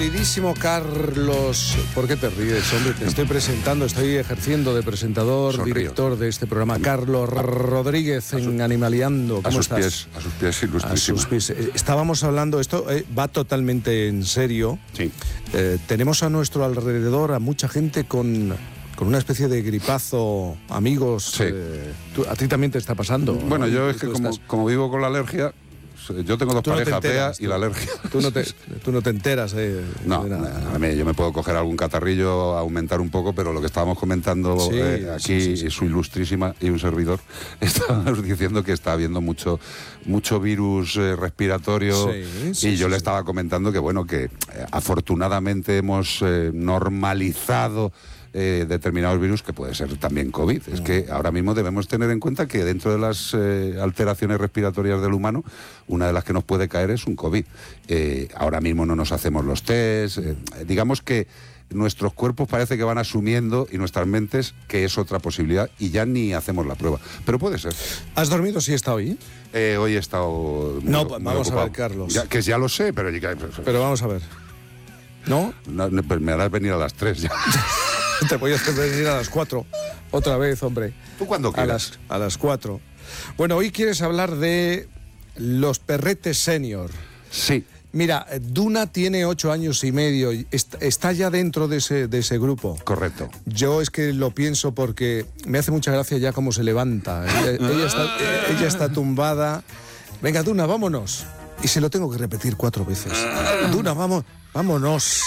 Queridísimo Carlos, ¿por qué te ríes, hombre? Te estoy presentando, estoy ejerciendo de presentador, Sonrío. director de este programa, Carlos Rodríguez en Animaleando. ¿Cómo estás? A sus pies, ilustrísimo. A sus pies. Estábamos hablando, esto va totalmente en serio. Sí. Tenemos a nuestro alrededor a mucha gente con una especie de gripazo, amigos. Sí. ¿A ti también te está pasando? Bueno, ¿no? yo es que como vivo con la alergia, yo tengo dos parejas feas y la alergia. Tú no te enteras de nada. Yo me puedo coger algún catarrillo, aumentar un poco, pero lo que estábamos comentando aquí, su ilustrísima y un servidor, estábamos diciendo que está habiendo mucho virus respiratorio y yo le estaba comentando que, bueno, que afortunadamente hemos normalizado determinados virus que puede ser también COVID. Es que ahora mismo debemos tener en cuenta que dentro de las alteraciones respiratorias del humano, una de las que nos puede caer es un COVID. Ahora mismo no nos hacemos los test, digamos que nuestros cuerpos parece que van asumiendo y nuestras mentes que es otra posibilidad y ya ni hacemos la prueba. Pero puede ser. ¿Has dormido siesta hoy? Hoy he estado muy vamos ocupado. a ver, Carlos. Ya lo sé, pero vamos a ver. ¿No? Pues me harás venir a las 3 ya. Te voy a hacer venir a las 4. Otra vez, hombre. ¿Tú cuándo quieras? A las 4. Bueno, hoy quieres hablar de los perretes senior. Sí. Mira, Duna tiene 8 años y medio. Está ya dentro de ese grupo. Correcto. Yo es que lo pienso porque me hace mucha gracia ya cómo se levanta. Ella está tumbada. Venga, Duna, vámonos. Y se lo tengo que repetir 4 veces. Duna, vámonos.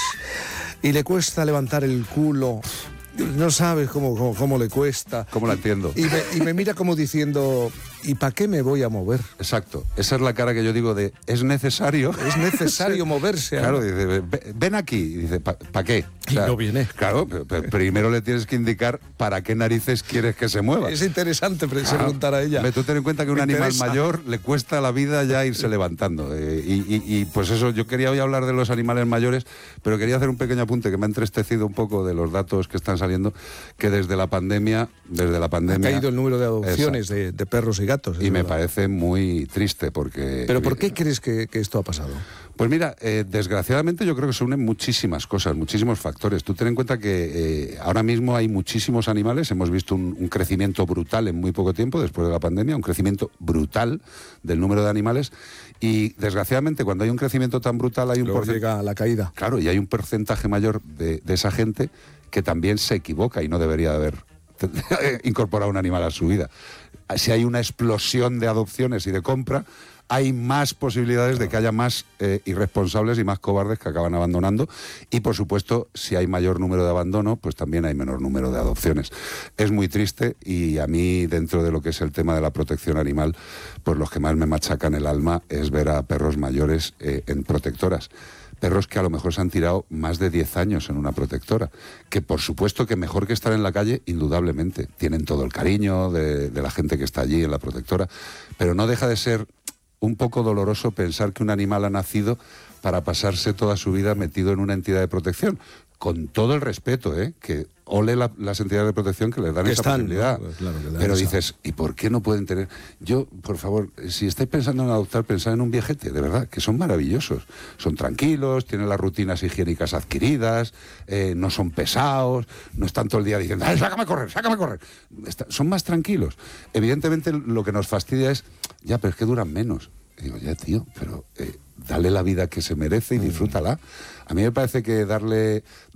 Y le cuesta levantar el culo. No sabes cómo le cuesta. ¿Cómo la entiendo? Y me mira como diciendo, ¿y para qué me voy a mover? Exacto. Esa es la cara que yo digo de, ¿es necesario? Es necesario moverse. Claro, dice, ven aquí. Y dice, ¿para qué? O sea, y no viene. Claro, pero primero le tienes que indicar para qué narices quieres que se mueva. Es interesante preguntar a ella. Tú ten en cuenta que un animal mayor le cuesta la vida ya irse levantando. Y pues eso, yo quería hoy hablar de los animales mayores, pero quería hacer un pequeño apunte que me ha entristecido un poco de los datos que están saliendo, que desde la pandemia ha caído el número de adopciones de perros y gatos. Y me parece muy triste porque... ¿Pero por qué crees que esto ha pasado? Pues mira, desgraciadamente yo creo que se unen muchísimas cosas, muchísimos factores. Tú ten en cuenta que ahora mismo hay muchísimos animales, hemos visto un crecimiento brutal en muy poco tiempo después de la pandemia, un crecimiento brutal del número de animales y desgraciadamente cuando hay un crecimiento tan brutal hay un porcentaje... llega la caída. Claro, y hay un porcentaje mayor de esa gente que también se equivoca y no debería haber incorporado un animal a su vida. Si hay una explosión de adopciones y de compra, hay más posibilidades de que haya más irresponsables y más cobardes que acaban abandonando y, por supuesto, si hay mayor número de abandono, pues también hay menor número de adopciones. Es muy triste y a mí, dentro de lo que es el tema de la protección animal, pues los que más me machacan el alma es ver a perros mayores en protectoras. Perros que a lo mejor se han tirado más de 10 años en una protectora, que por supuesto que mejor que estar en la calle, indudablemente. Tienen todo el cariño de la gente que está allí en la protectora, pero no deja de ser un poco doloroso pensar que un animal ha nacido para pasarse toda su vida metido en una entidad de protección, con todo el respeto, que ole las entidades de protección que les dan esa posibilidad. Pues claro, pero dices, ¿y por qué no pueden tener? Yo, por favor, si estáis pensando en adoptar, pensad en un viejete, de verdad, que son maravillosos. Son tranquilos, tienen las rutinas higiénicas adquiridas, no son pesados, no están todo el día diciendo, ¡ay, sácame a correr, sácame a correr! Son más tranquilos. Evidentemente lo que nos fastidia es, ya, pero es que duran menos. Y digo, ya, tío, pero dale la vida que se merece y disfrútala. A mí me parece que darle